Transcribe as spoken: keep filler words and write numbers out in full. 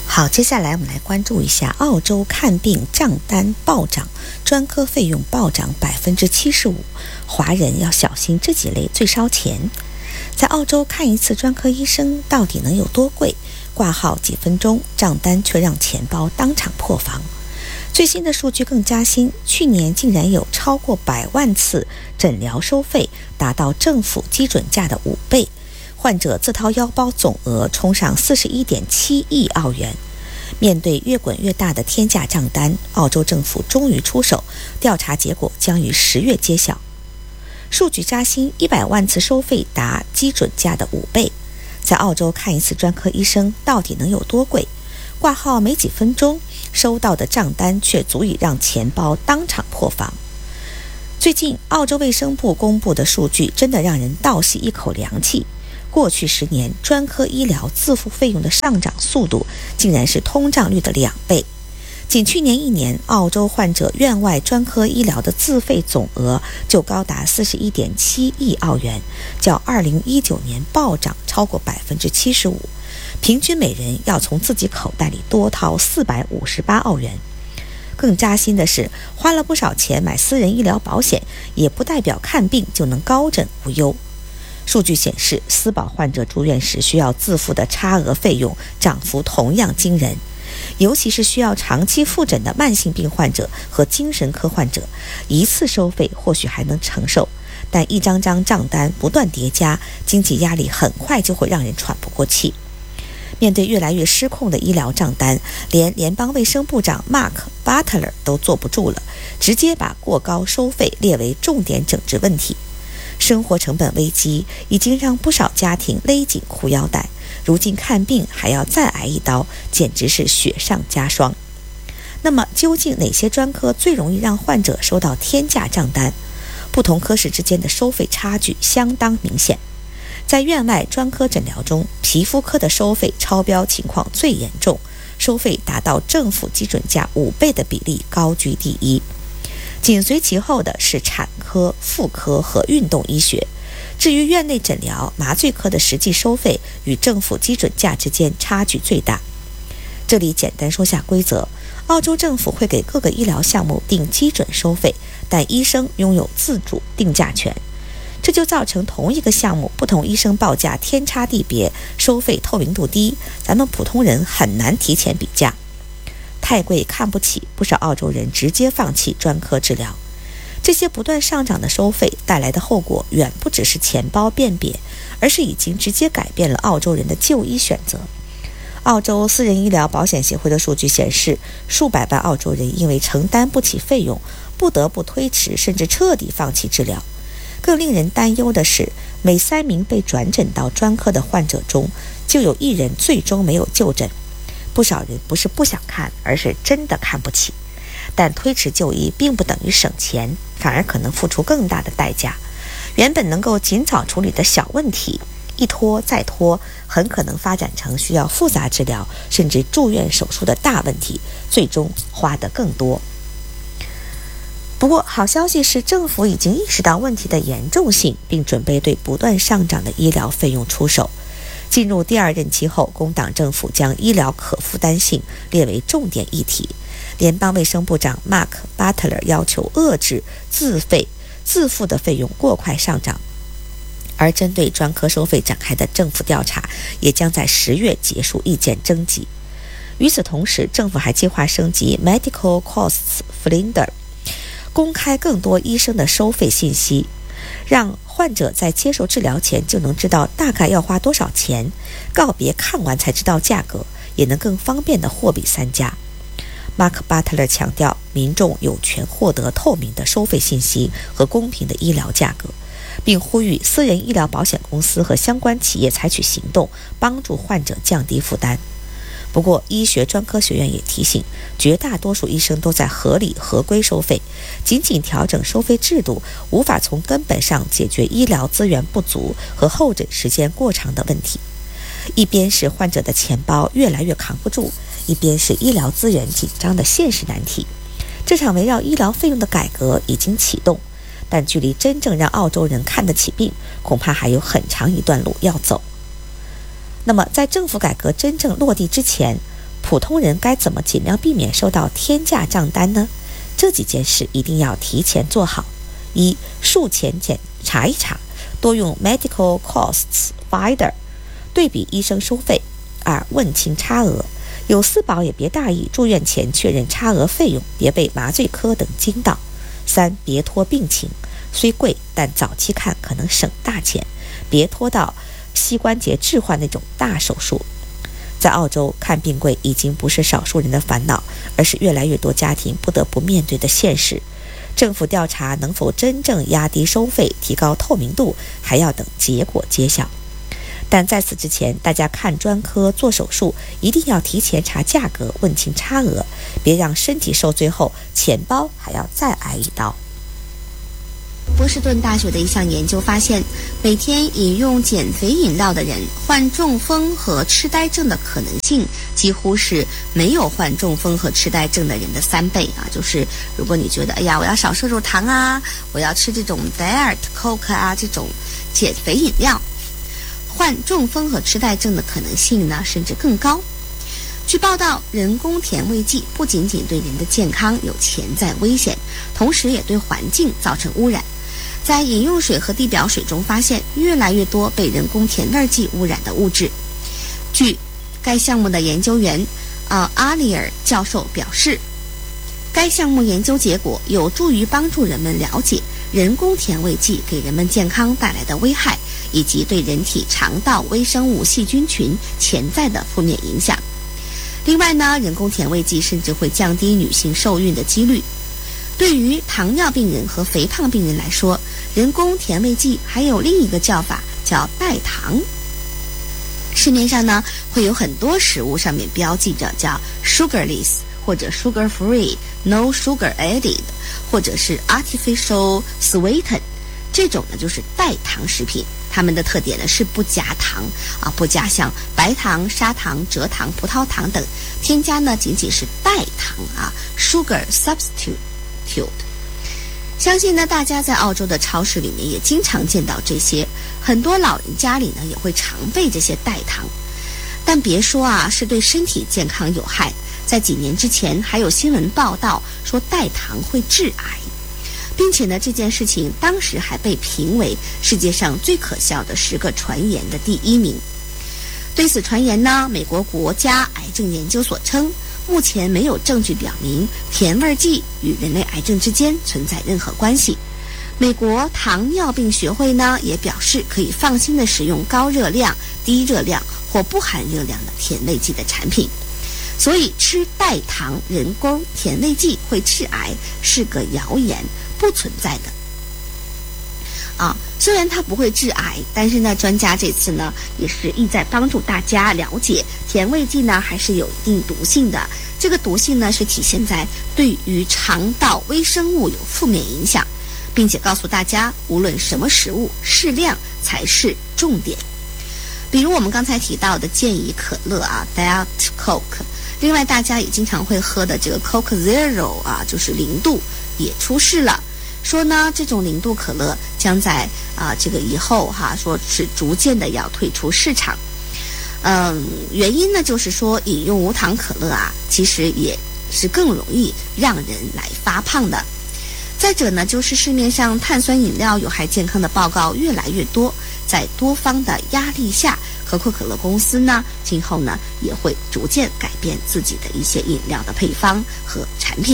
好，接下来我们来关注一下澳洲看病账单暴涨，专科费用暴涨百分之七十五，华人要小心这几类最烧钱。在澳洲看一次专科医生到底能有多贵？挂号几分钟，账单却让钱包当场破防。最新的数据更加新，去年竟然有超过百万次诊疗收费达到政府基准价的五倍，患者自掏腰包总额冲上 四十一点七亿澳元。面对越滚越大的天价账单，澳洲政府终于出手，调查结果将于十月揭晓。数据扎心，一百万次收费达基准价的五倍。在澳洲看一次专科医生到底能有多贵？挂号没几分钟，收到的账单却足以让钱包当场破防。最近，澳洲卫生部公布的数据真的让人倒吸一口凉气。过去十年，专科医疗自付费用的上涨速度竟然是通胀率的两倍。仅去年一年，澳洲患者院外专科医疗的自费总额就高达 四十一点七亿澳元，较二零一九年暴涨超过 百分之七十五， 平均每人要从自己口袋里多掏四百五十八澳元。更扎心的是，花了不少钱买私人医疗保险，也不代表看病就能高枕无忧。数据显示，私保患者住院时需要自付的差额费用涨幅同样惊人，尤其是需要长期复诊的慢性病患者和精神科患者，一次收费或许还能承受，但一张张账单不断叠加，经济压力很快就会让人喘不过气。面对越来越失控的医疗账单，连联邦卫生部长 Mark Butler 都坐不住了，直接把过高收费列为重点整治问题。生活成本危机已经让不少家庭勒紧裤腰带，如今看病还要再挨一刀，简直是雪上加霜。那么究竟哪些专科最容易让患者收到天价账单？不同科室之间的收费差距相当明显。在院外专科诊疗中，皮肤科的收费超标情况最严重，收费达到政府基准价五倍的比例高居第一。紧随其后的是产科、妇科和运动医学。至于院内诊疗，麻醉科的实际收费与政府基准价之间差距最大。这里简单说下规则：澳洲政府会给各个医疗项目定基准收费，但医生拥有自主定价权。这就造成同一个项目，不同医生报价天差地别，收费透明度低，咱们普通人很难提前比价。太贵看不起，不少澳洲人直接放弃专科治疗。这些不断上涨的收费带来的后果远不只是钱包变瘪，而是已经直接改变了澳洲人的就医选择。澳洲私人医疗保险协会的数据显示，数百万澳洲人因为承担不起费用，不得不推迟甚至彻底放弃治疗。更令人担忧的是，每三名被转诊到专科的患者中，就有一人最终没有就诊。不少人不是不想看，而是真的看不起。但推迟就医并不等于省钱，反而可能付出更大的代价。原本能够尽早处理的小问题，一拖再拖，很可能发展成需要复杂治疗甚至住院手术的大问题，最终花得更多。不过好消息是，政府已经意识到问题的严重性，并准备对不断上涨的医疗费用出手。进入第二任期后，工党政府将医疗可负担性列为重点议题。联邦卫生部长 Mark Butler 要求遏制自费自付的费用过快上涨。而针对专科收费展开的政府调查也将在十月结束意见征集。与此同时，政府还计划升级 Medical Costs Finder， 公开更多医生的收费信息，让患者在接受治疗前就能知道大概要花多少钱，告别看完才知道价格，也能更方便地货比三家。Mark Butler 强调，民众有权获得透明的收费信息和公平的医疗价格，并呼吁私人医疗保险公司和相关企业采取行动，帮助患者降低负担。不过，医学专科学院也提醒，绝大多数医生都在合理合规收费，仅仅调整收费制度，无法从根本上解决医疗资源不足和候诊时间过长的问题。一边是患者的钱包越来越扛不住，一边是医疗资源紧张的现实难题。这场围绕医疗费用的改革已经启动，但距离真正让澳洲人看得起病，恐怕还有很长一段路要走。那么在政府改革真正落地之前， 普通人该怎么尽量避免收到天价账单呢？这几件事一定要提前做好。一、术前检查一查，多用 Medical Costs Finder 对比医生收费。二、问清差额，有私保也别大意，住院前确认差额费用，别被麻醉科等惊到。三、别拖病情，虽贵但早期看可能省大钱，别拖到膝关节置换那种大手术。在澳洲，看病贵已经不是少数人的烦恼，而是越来越多家庭不得不面对的现实。政府调查能否真正压低收费、提高透明度，还要等结果揭晓。但在此之前，大家看专科做手术一定要提前查价格，问清差额，别让身体受罪后钱包还要再挨一刀。 波士顿大学的一项研究发现，每天饮用减肥饮料的人患中风和痴呆症的可能性几乎是没有患中风和痴呆症的人的三倍啊！就是如果你觉得哎呀，我要少摄入糖啊，我要吃这种 Diet Coke 啊这种减肥饮料，患中风和痴呆症的可能性呢甚至更高。据报道，人工甜味剂不仅仅对人的健康有潜在危险，同时也对环境造成污染。在饮用水和地表水中发现越来越多被人工甜味剂污染的物质。据该项目的研究员呃阿里尔教授表示，该项目研究结果有助于帮助人们了解人工甜味剂给人们健康带来的危害，以及对人体肠道微生物细菌群潜在的负面影响。另外呢，人工甜味剂甚至会降低女性受孕的几率。对于糖尿病人和肥胖病人来说，人工甜味剂还有另一个叫法，叫代糖。市面上呢会有很多食物上面标记着叫 sugarless 或者 sugar free no sugar added 或者是 artificial sweetened， 这种呢就是代糖食品。它们的特点呢是不加糖啊，不加像白糖、砂糖、蔗糖、葡萄糖等，添加呢仅仅是代糖啊 sugar substitute。相信呢大家在澳洲的超市里面也经常见到这些，很多老人家里呢也会常备这些代糖。但别说啊是对身体健康有害，在几年之前还有新闻报道说代糖会致癌，并且呢这件事情当时还被评为世界上最可笑的十个传言的第一名。对此传言呢，美国国家癌症研究所称，目前没有证据表明甜味剂与人类癌症之间存在任何关系。美国糖尿病学会呢也表示可以放心的使用高热量、低热量或不含热量的甜味剂的产品。所以吃代糖人工甜味剂会致癌是个谣言，不存在的。啊，虽然它不会致癌，但是呢，专家这次呢也是意在帮助大家了解甜味剂呢还是有一定毒性的。这个毒性呢是体现在对于肠道微生物有负面影响，并且告诉大家，无论什么食物，适量才是重点。比如我们刚才提到的健怡可乐啊 ，Diet Coke， 另外大家也经常会喝的这个 Coke Zero 啊，就是零度也出事了。说呢，这种零度可乐将在啊、呃、这个以后哈，说是逐渐的要退出市场。嗯，原因呢就是说，饮用无糖可乐啊，其实也是更容易让人来发胖的。再者呢，就是市面上碳酸饮料有害健康的报告越来越多，在多方的压力下，可口可乐公司呢，今后呢也会逐渐改变自己的一些饮料的配方和产品。